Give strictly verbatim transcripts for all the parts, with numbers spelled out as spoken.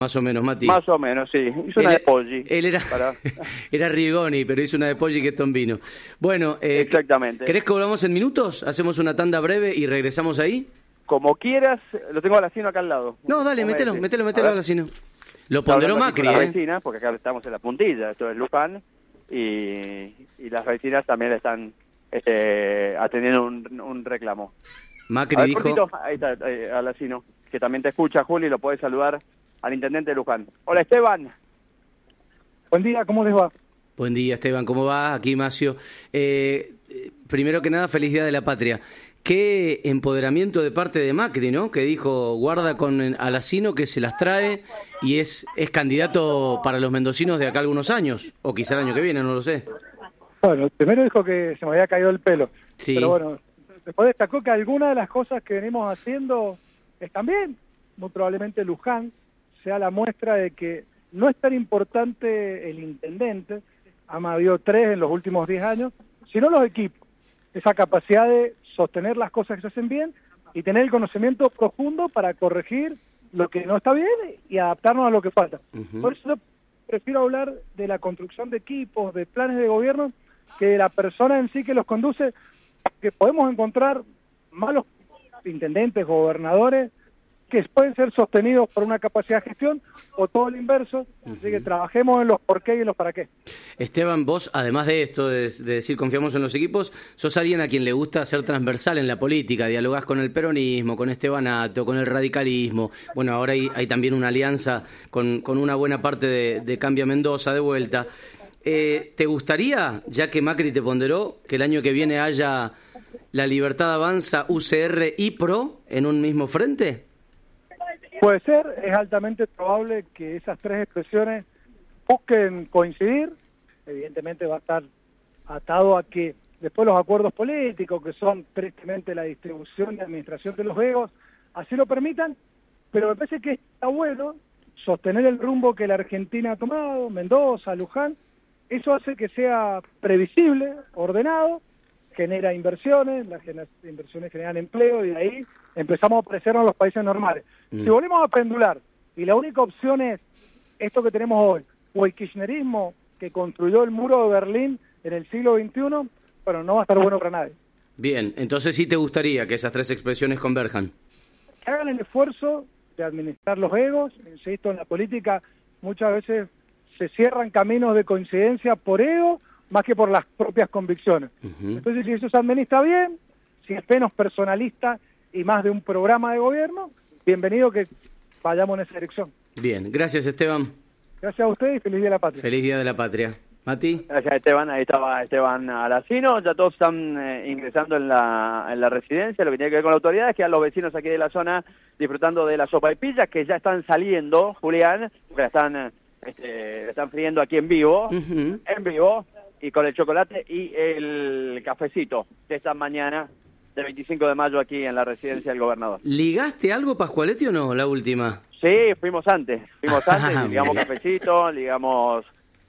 Más o menos, Mati. Más o menos, sí. Hizo él, una de Poggi. Él era, para... era Rigoni, pero hizo una de Poggi que es Tombino. Bueno, eh, exactamente. ¿querés que volvamos en minutos? ¿Hacemos una tanda breve y regresamos ahí? Como quieras, lo tengo a Alacino acá al lado. No, dale, mételo, mételo, mételo a Alacino. Lo ponderó Macri, ¿eh? Las vecinas, porque acá estamos en la puntilla, esto es Luján, y, y las vecinas también están este, atendiendo un, un reclamo. Macri ver, dijo... Cortito, ahí está, eh, Alacino, que también te escucha, Juli, lo podés saludar al intendente de Luján. Hola, Esteban. Buen día, ¿cómo les va? Buen día, Esteban, ¿cómo va? Aquí, Macio. Eh, primero que nada, feliz Día de la Patria. Qué empoderamiento de parte de Macri, ¿no? Que dijo, guarda con Alacino que se las trae y es, es candidato para los mendocinos de acá a algunos años, o quizá el año que viene, no lo sé. Bueno, primero dijo que se me había caído el pelo, sí. Pero bueno, después destacó que algunas de las cosas que venimos haciendo están bien. Muy probablemente Luján sea la muestra de que no es tan importante el intendente, han habido tres en los últimos diez años, sino los equipos, esa capacidad de sostener las cosas que se hacen bien y tener el conocimiento profundo para corregir lo que no está bien y adaptarnos a lo que falta. Uh-huh. Por eso yo prefiero hablar de la construcción de equipos, de planes de gobierno, que de la persona en sí que los conduce, que podemos encontrar malos intendentes, gobernadores, que pueden ser sostenidos por una capacidad de gestión o todo lo inverso, uh-huh. Así que trabajemos en los por qué y en los para qué. Esteban, vos, además de esto, de, de decir confiamos en los equipos, sos alguien a quien le gusta ser transversal en la política, dialogás con el peronismo, con Estebanato, con el radicalismo, bueno, ahora hay, hay también una alianza con, con una buena parte de, de Cambia Mendoza de vuelta. Eh, ¿Te gustaría, ya que Macri te ponderó, que el año que viene haya La Libertad Avanza, U C R y P R O en un mismo frente? Puede ser, es altamente probable que esas tres expresiones busquen coincidir, evidentemente va a estar atado a que después los acuerdos políticos, que son tristemente la distribución y administración de los egos, así lo permitan, pero me parece que está bueno sostener el rumbo que la Argentina ha tomado, Mendoza, Luján, eso hace que sea previsible, ordenado, genera inversiones, las inversiones generan empleo y de ahí empezamos a parecernos a los países normales. Mm. Si volvemos a pendular y la única opción es esto que tenemos hoy, o el kirchnerismo que construyó el muro de Berlín en el siglo veintiuno, bueno, no va a estar bueno para nadie. Bien, entonces sí te gustaría que esas tres expresiones converjan. Que hagan el esfuerzo de administrar los egos, insisto, en la política muchas veces se cierran caminos de coincidencia por ego, más que por las propias convicciones. Uh-huh. Entonces, si eso se administra bien, si es menos personalista y más de un programa de gobierno, bienvenido que vayamos en esa dirección. Bien, gracias Esteban. Gracias a usted y feliz Día de la Patria. Feliz Día de la Patria. Mati. Gracias Esteban, ahí estaba Esteban Alacino, ya todos están eh, ingresando en la, en la residencia, lo que tiene que ver con la autoridad es que a los vecinos aquí de la zona disfrutando de la sopa y pilla, que ya están saliendo, Julián, porque la están, este, están friendo aquí en vivo, uh-huh. en vivo, y con el chocolate y el cafecito de esta mañana del veinticinco de mayo aquí en la residencia del gobernador. ¿Ligaste algo, Pascualetti, o no, la última? Sí, fuimos antes, fuimos antes, ligamos cafecito, ligamos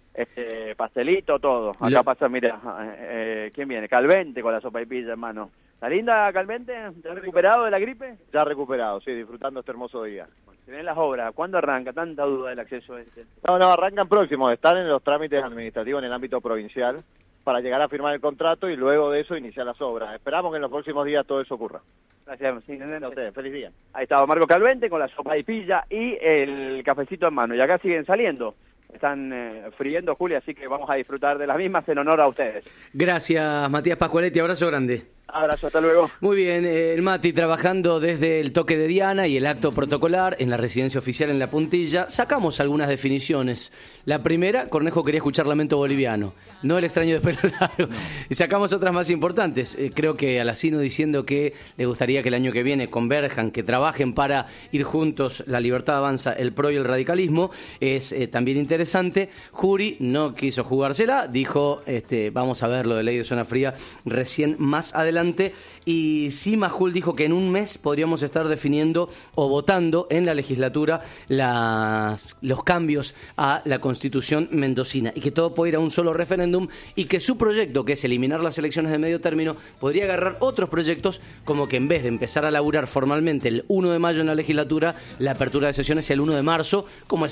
este pastelito, todo. Acá Lo... pasa, mira, eh, ¿quién viene? Calvente con la sopa y pilla, hermano. ¿Está linda, Calvente? ¿Te has recuperado de la gripe? Ya recuperado, sí, disfrutando este hermoso día. Se ven las obras, ¿cuándo arranca? Tanta duda del acceso a este. No, no, arrancan próximos, están en los trámites administrativos en el ámbito provincial para llegar a firmar el contrato y luego de eso iniciar las obras. Esperamos que en los próximos días todo eso ocurra. Gracias, sí, no, a ustedes, feliz día. Ahí estaba Marco Calvente con la sopa y pilla y el cafecito en mano, y acá siguen saliendo. Están eh, friendo, Julia, así que vamos a disfrutar de las mismas en honor a ustedes. Gracias, Matías Pascualetti, abrazo grande. Abrazo, hasta luego. Muy bien, eh, el Mati trabajando desde el toque de Diana y el acto protocolar en la residencia oficial en La Puntilla. Sacamos algunas definiciones. La primera, Cornejo quería escuchar Lamento Boliviano, no el extraño de pelo largo. No. Y sacamos otras más importantes. Eh, creo que Alacino diciendo que le gustaría que el año que viene converjan, que trabajen para ir juntos, La Libertad Avanza, el P R O y el radicalismo, es eh, también interesante. Juri no quiso jugársela, dijo, este, vamos a ver lo de ley de zona fría recién más adelante. adelante. Y sí, Majul dijo que en un mes podríamos estar definiendo o votando en la legislatura las, los cambios a la Constitución mendocina, y que todo puede ir a un solo referéndum, y que su proyecto, que es eliminar las elecciones de medio término, podría agarrar otros proyectos, como que en vez de empezar a laburar formalmente el uno de mayo en la legislatura, la apertura de sesiones sea el uno de marzo, como es